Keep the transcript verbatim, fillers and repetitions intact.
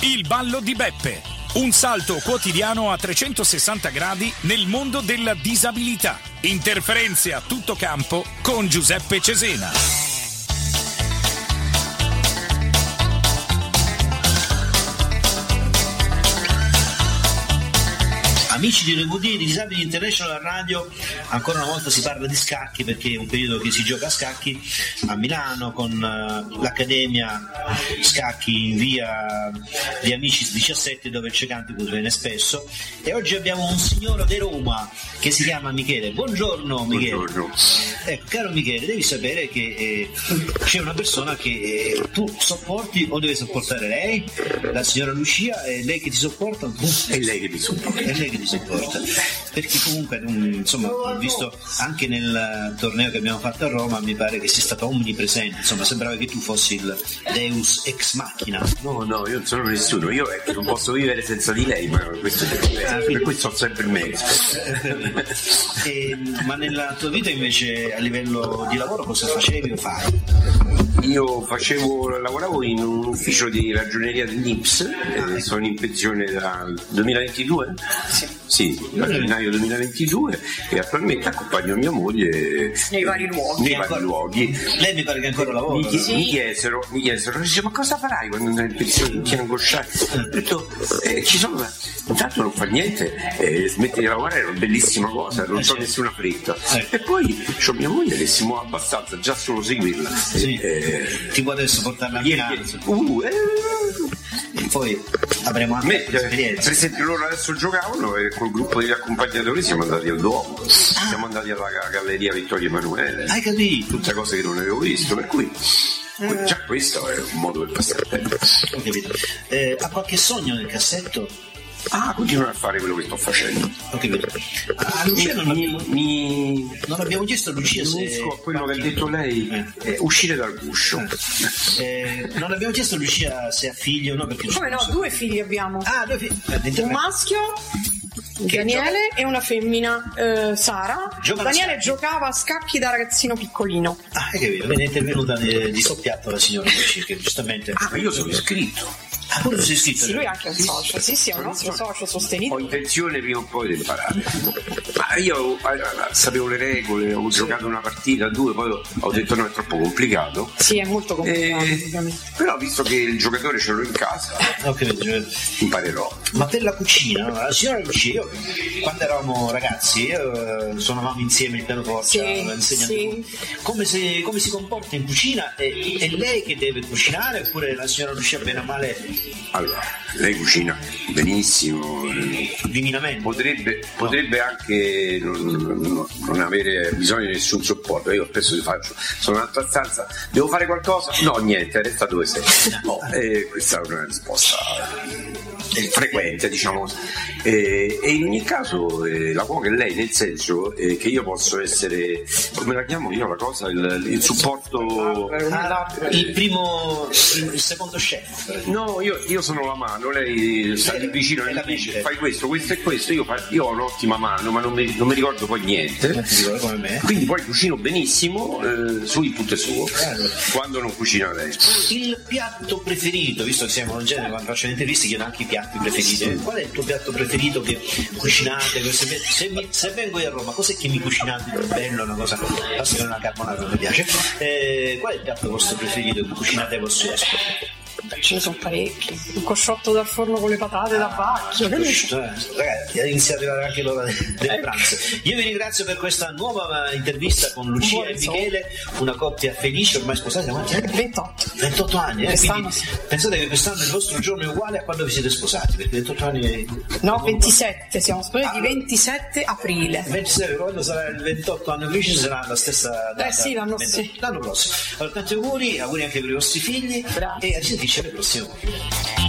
Il ballo di Beppe. Un salto quotidiano a trecentosessanta gradi nel mondo della disabilità. Interferenze a tutto campo con Giuseppe Cesena. Amici di R V D, di Disabili International Radio, ancora una volta si parla di scacchi perché è un periodo che si gioca a scacchi a Milano con uh, l'Accademia Scacchi in via di Amici diciassette, dove il Cecantibus viene spesso, e oggi abbiamo un signore di Roma che si chiama Michele. Buongiorno Michele. Buongiorno. Ecco, caro Michele, devi sapere che eh, c'è una persona che eh, tu sopporti o deve sopportare lei, la signora Lucia, è lei che ti sopporta? È lei che mi sopporta. È lei che ti sopporta, perché comunque insomma, ho visto anche nel torneo che abbiamo fatto a Roma, mi pare che sia stata omnipresente, insomma sembrava che tu fossi il Deus ex machina. No, no, io non sono nessuno, io eh, non posso vivere senza di lei, ma questo è per, ah, per questo sono sempre in mezzo. E, ma nella tua vita invece a livello di lavoro cosa facevi o fai? Io facevo, lavoravo in un ufficio di ragioneria dell'I N P S, eh, sono in pensione dal duemilaventidue? Sì. Sì, da gennaio duemilaventidue, e attualmente accompagno mia moglie nei vari luoghi. Nei vari luoghi. Lei mi pare che ancora lavora. Mi, sì. mi chiesero, mi chiesero, ma cosa farai quando andrai in pensione? Ti angosciati? Ho detto, eh, ci sono, intanto non fa niente, eh, smetti di lavorare, è una bellissima cosa, non eh, ho certo. nessuna fretta. Eh. E poi c'ho mia moglie che si muove abbastanza, già solo seguirla. Sì. Eh, ti può adesso portarla a Milano. Uh, eh, e poi avremo anche esperienza. Per esempio loro adesso giocavano e col gruppo degli accompagnatori siamo andati al Duomo, ah. siamo andati alla Galleria Vittorio Emanuele. Hai capito? Tutte cose che non avevo visto, per cui eh. già questo è un modo per passare il tempo. Ho capito. Eh, ha qualche sogno nel cassetto? Ah, continuare a fare quello che sto facendo. Ho capito. A Lucia non abbiamo, mi... non abbiamo chiesto a Lucia se... a quello che ha detto lei, eh. è uscire dal guscio. Eh. Eh, non abbiamo chiesto a Lucia se ha figli o no, perché... Come no, due figli abbiamo. Ah, due figli. Un maschio... Che Daniele gioca? E una femmina, eh, Sara. Gioca Daniele giocava a scacchi da ragazzino piccolino. Ah, hai capito? È intervenuta di, di soppiatto la signora che giustamente... Ah, ma io sono iscritto. Ah, pure sei iscritto? Sì, lui è anche un socio, sì, sì, è un nostro socio sostenitore. Ho intenzione prima o poi di imparare. Ma io sapevo le regole, ho giocato una partita, due, poi ho detto no, è troppo complicato. Sì, è molto complicato, eh, però visto che il giocatore ce l'ho in casa, okay, imparerò. Ma per la cucina, la signora Lucia, io quando eravamo ragazzi, io, suonavamo insieme il pianoforte, sì, sì. come, se, come si comporta in cucina? È, è lei che deve cucinare oppure la signora Lucia bene o male? Allora, lei cucina benissimo, divinamente. Potrebbe, potrebbe anche non, non avere bisogno di nessun supporto. Io spesso ti faccio, sono in un'altra stanza, devo fare qualcosa? No, niente, resta dove sei. No, e questa è una risposta frequente, diciamo. E, e in ogni caso eh, la cuoca è lei, nel senso eh, che io posso essere, come la chiamo io la cosa, il, il supporto, ah, il primo, il secondo chef. No, io, io sono la mano, lei sta lì vicino e mi dice fai questo, questo e questo, io, fa, io ho un'ottima mano ma non mi, non mi ricordo poi niente, come me. Quindi poi cucino benissimo, eh, su input e suo, allora. Quando non cucina lei. Il piatto preferito, visto che siamo in genere quando faccio le interviste chiedo anche i piatti preferiti, qual è il tuo piatto preferito che cucinate? Se, se, mi, se vengo io a Roma, cos'è che mi cucinate di bello? Una cosa, basta che non è una carbonara, non mi piace. Eh, qual è il piatto vostro preferito che cucinate ai vostri ospiti? Ce ne sono parecchi. Un cosciotto dal forno con le patate da bacchio. Ragazzi, inizia ad arrivare anche l'ora del, del pranzo. Io vi ringrazio per questa nuova intervista con Lucia e Michele, una coppia felice, ormai sposati da quanti anni? ventotto. ventotto anni, eh? Quindi, pensate che quest'anno il vostro giorno è uguale a quando vi siete sposati, perché ventotto anni... No, ventisette, siamo sposati ah, ventisette aprile. ventisette, quando sarà il ventotto anno felice sarà la stessa data. Eh sì, l'anno, sì. l'anno prossimo. Allora, tanti auguri, auguri anche per i vostri figli. Bravo. E a risentirci alle prossime.